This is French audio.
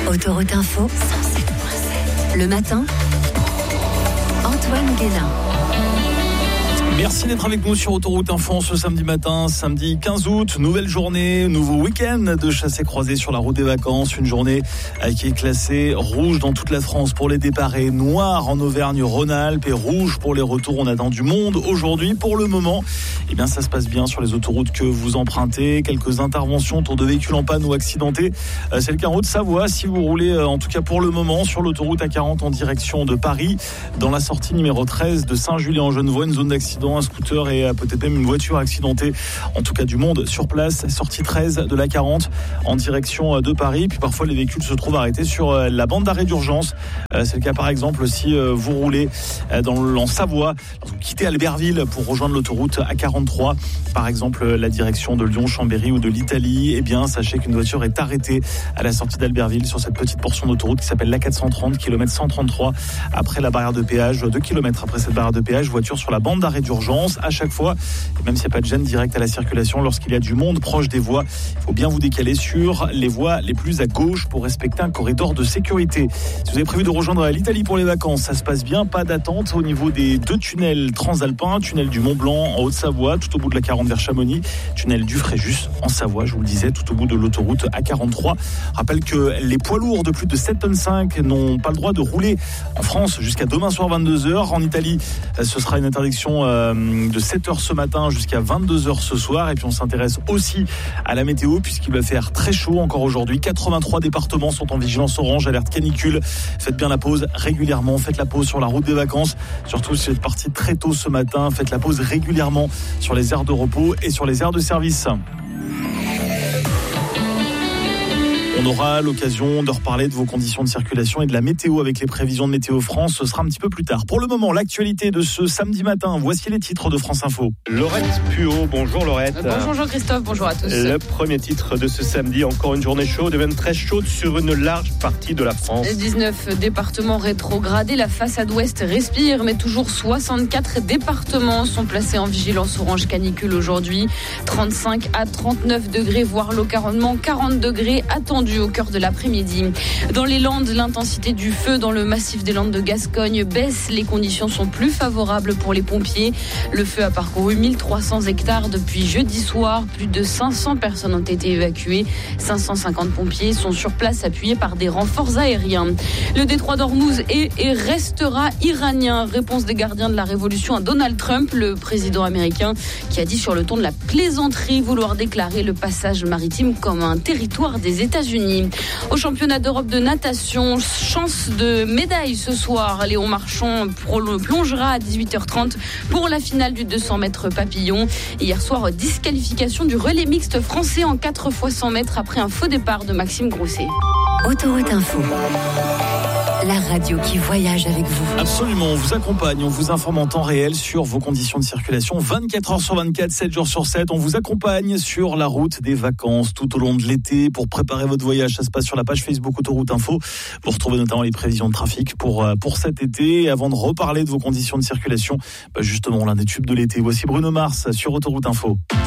Autoroute Info, 107.7. Le matin, Antoine Guénin. Merci d'être avec nous sur Autoroute Info ce samedi matin, samedi 15 août, nouvelle journée, nouveau week-end de chassé-croisé sur la route des vacances. Une journée qui est classée rouge dans toute la France pour les départs et noir en Auvergne-Rhône-Alpes et rouge pour les retours. On attend du monde aujourd'hui. Pour le moment, ça se passe bien sur les autoroutes que vous empruntez. Quelques interventions autour de véhicules en panne ou accidentés. C'est le cas en Haute-Savoie. Si vous roulez, en tout cas pour le moment, sur l'autoroute A40 en direction de Paris, dans la sortie numéro 13 de Saint-Julien-en-Genevois, une zone d'accident, un scooter et peut-être même une voiture accidentée. En tout cas, du monde sur place. Sortie 13 de la 40 en direction de Paris. Puis parfois, les véhicules se trouvent arrêtés sur la bande d'arrêt d'urgence. C'est le cas par exemple si vous roulez en Savoie, vous quittez Albertville pour rejoindre l'autoroute A43, par exemple la direction de Lyon, Chambéry ou de l'Italie. Sachez qu'une voiture est arrêtée à la sortie d'Albertville sur cette petite portion d'autoroute qui s'appelle l'A430, kilomètre 133 après la barrière de péage, 2 km après cette barrière de péage, voiture sur la bande d'arrêt d'urgence à chaque fois, et même s'il n'y a pas de gêne directe à la circulation, lorsqu'il y a du monde proche des voies, il faut bien vous décaler sur les voies les plus à gauche pour respecter un corridor de sécurité. Si vous avez prévu de rejoindre l'Italie pour les vacances, ça se passe bien, pas d'attente au niveau des 2 tunnels transalpins, tunnel du Mont Blanc en Haute-Savoie, tout au bout de la 40 vers Chamonix, tunnel du Fréjus en Savoie, je vous le disais, tout au bout de l'autoroute A43. Rappelle que les poids lourds de plus de 7,5 tonnes n'ont pas le droit de rouler en France jusqu'à demain soir 22h. En Italie, ce sera une interdiction de 7h ce matin jusqu'à 22h ce soir. Et puis on s'intéresse aussi à la météo puisqu'il va faire très chaud encore aujourd'hui. 83 départements sont en vigilance orange, alerte canicule. Faites bien la pause régulièrement. Faites la pause sur la route des vacances. Surtout si vous êtes parti très tôt ce matin. Faites la pause régulièrement sur les aires de repos et sur les aires de service. On aura l'occasion de reparler de vos conditions de circulation et de la météo avec les prévisions de Météo France. Ce sera un petit peu plus tard. Pour le moment, l'actualité de ce samedi matin. Voici les titres de France Info. Laurette Puot, bonjour Laurette. Bonjour Jean-Christophe, bonjour à tous. Le premier titre de ce samedi, encore une journée chaude et même très chaude sur une large partie de la France. 19 départements rétrogradés, la façade ouest respire, mais toujours 64 départements sont placés en vigilance orange canicule aujourd'hui. 35 à 39 degrés, voire localement 40 degrés attendus au cœur de l'après-midi. Dans les Landes, l'intensité du feu dans le massif des Landes de Gascogne baisse. Les conditions sont plus favorables pour les pompiers. Le feu a parcouru 1300 hectares depuis jeudi soir. Plus de 500 personnes ont été évacuées. 550 pompiers sont sur place appuyés par des renforts aériens. Le détroit d'Ormuz est et restera iranien. Réponse des gardiens de la révolution à Donald Trump, le président américain, qui a dit sur le ton de la plaisanterie vouloir déclarer le passage maritime comme un territoire des États-Unis. Au championnat d'Europe de natation, chance de médaille ce soir. Léon Marchand plongera à 18h30 pour la finale du 200 mètres papillon. Hier soir, disqualification du relais mixte français en 4 x 100 mètres après un faux départ de Maxime Grousset. Autoroute Info, la radio qui voyage avec vous. Absolument, on vous accompagne, on vous informe en temps réel sur vos conditions de circulation. 24 heures sur 24, 7 jours sur 7. On vous accompagne sur la route des vacances tout au long de l'été pour préparer votre voyage. Ça se passe sur la page Facebook Autoroute Info. Vous retrouvez notamment les prévisions de trafic pour cet été. Et avant de reparler de vos conditions de circulation, justement, l'un des tubes de l'été. Voici Bruno Mars sur Autoroute Info.